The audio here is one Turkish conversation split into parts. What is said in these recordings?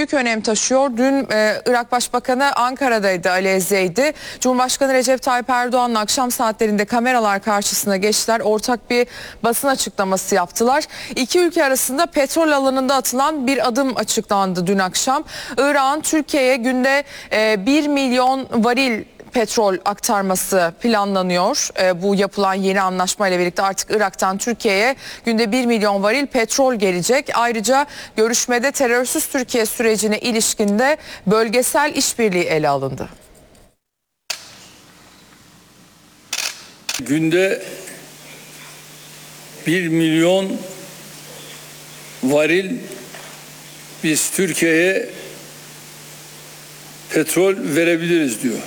büyük önem taşıyor. Dün Irak Başbakanı Ankara'daydı, Ali Ezze'ydi. Cumhurbaşkanı Recep Tayyip Erdoğan'la akşam saatlerinde kameralar karşısına geçtiler. Ortak bir basın açıklaması yaptılar. İki ülke arasında petrol alanında atılan bir adım açıklandı dün akşam. Irak'ın Türkiye'ye günde 1 milyon varil petrol aktarması planlanıyor. Bu yapılan yeni anlaşmayla birlikte artık Irak'tan Türkiye'ye günde 1 milyon varil petrol gelecek. Ayrıca görüşmede terörsüz Türkiye sürecine ilişkin de bölgesel işbirliği ele alındı. Günde 1 milyon varil biz Türkiye'ye petrol verebiliriz diyor.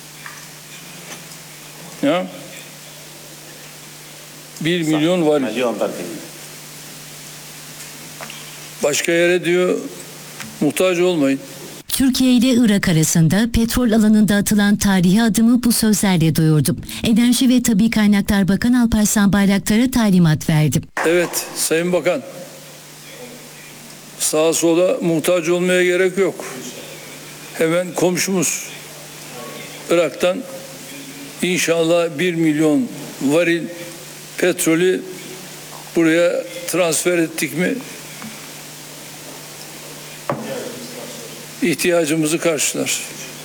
Ya 1 milyon var. Başka yere diyor muhtaç olmayın. Türkiye ile Irak arasında petrol alanında atılan tarihi adımı bu sözlerle duyurdu. Enerji ve Tabii Kaynaklar Bakanı Alparslan Bayraktar'a talimat verdi. Evet Sayın Bakan, sağa sola muhtaç olmaya gerek yok. Hemen komşumuz Irak'tan İnşallah 1 milyon varil petrolü buraya transfer ettik mi ihtiyacımızı karşılar.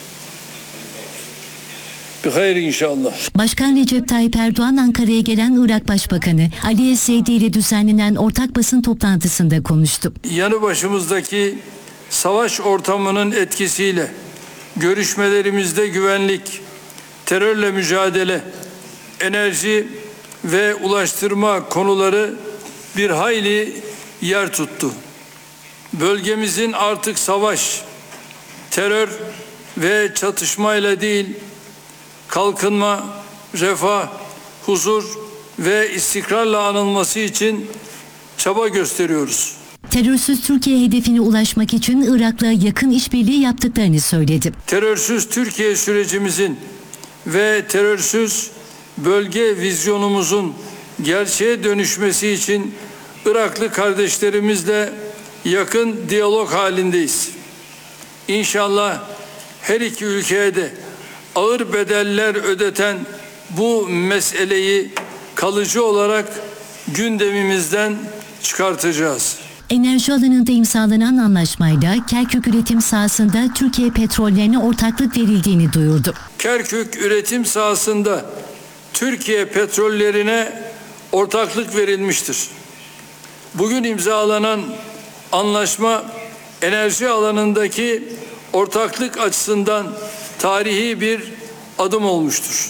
Bir hayır inşallah. Başkan Recep Tayyip Erdoğan Ankara'ya gelen Irak Başbakanı Ali Ezze'di ile düzenlenen ortak basın toplantısında konuştu. Yanı başımızdaki savaş ortamının etkisiyle görüşmelerimizde güvenlik, terörle mücadele, enerji ve ulaştırma konuları bir hayli yer tuttu. Bölgemizin artık savaş, terör ve çatışmayla değil, kalkınma, refah, huzur ve istikrarla anılması için çaba gösteriyoruz. Terörsüz Türkiye hedefine ulaşmak için Irak'la yakın işbirliği yaptıklarını söyledi. Terörsüz Türkiye sürecimizin ve terörsüz bölge vizyonumuzun gerçeğe dönüşmesi için Iraklı kardeşlerimizle yakın diyalog halindeyiz. İnşallah her iki ülkeye de ağır bedeller ödeten bu meseleyi kalıcı olarak gündemimizden çıkartacağız. Enerji alanında imzalanan anlaşmayla Kerkük üretim sahasında Türkiye petrollerine ortaklık verildiğini duyurdu. Kerkük üretim sahasında Türkiye petrollerine ortaklık verilmiştir. Bugün imzalanan anlaşma enerji alanındaki ortaklık açısından tarihi bir adım olmuştur.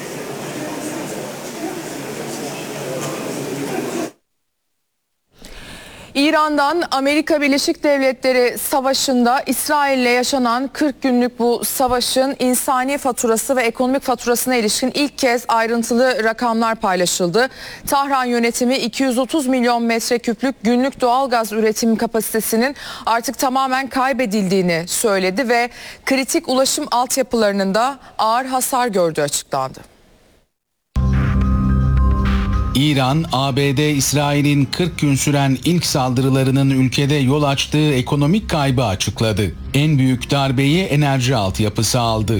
İran'dan Amerika Birleşik Devletleri Savaşı'nda İsrail'le yaşanan 40 günlük bu savaşın insani faturası ve ekonomik faturasına ilişkin ilk kez ayrıntılı rakamlar paylaşıldı. Tahran yönetimi 230 milyon metreküplük günlük doğalgaz üretim kapasitesinin artık tamamen kaybedildiğini söyledi ve kritik ulaşım altyapılarının da ağır hasar gördüğü açıklandı. İran, ABD, İsrail'in 40 gün süren ilk saldırılarının ülkede yol açtığı ekonomik kaybı açıkladı. En büyük darbeyi enerji altyapısı aldı.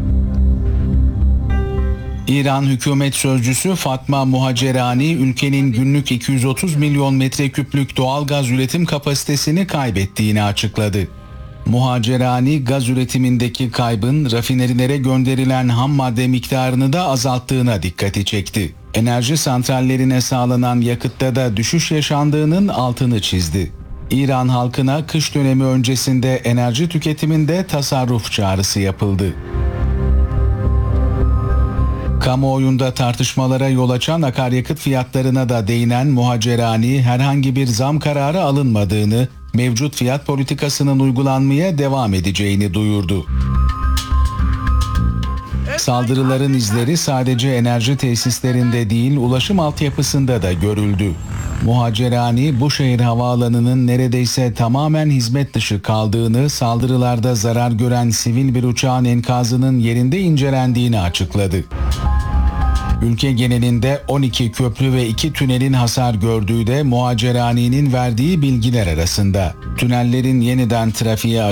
İran hükümet sözcüsü Fatma Muhacerani, ülkenin günlük 230 milyon metreküplük doğalgaz üretim kapasitesini kaybettiğini açıkladı. Muhacerani, gaz üretimindeki kaybın rafinerilere gönderilen ham madde miktarını da azalttığına dikkati çekti. Enerji santrallerine sağlanan yakıtta da düşüş yaşandığının altını çizdi. İran halkına kış dönemi öncesinde enerji tüketiminde tasarruf çağrısı yapıldı. Kamuoyunda tartışmalara yol açan akaryakıt fiyatlarına da değinen Muhacerani, herhangi bir zam kararı alınmadığını, mevcut fiyat politikasının uygulanmaya devam edeceğini duyurdu. Saldırıların izleri sadece enerji tesislerinde değil, ulaşım altyapısında da görüldü. Muhacerani, Buşehir Havaalanı'nın neredeyse tamamen hizmet dışı kaldığını, saldırılarda zarar gören sivil bir uçağın enkazının yerinde incelendiğini açıkladı. Ülke genelinde 12 köprü ve 2 tünelin hasar gördüğü de Muhacerani'nin verdiği bilgiler arasında. Tünellerin yeniden trafiğe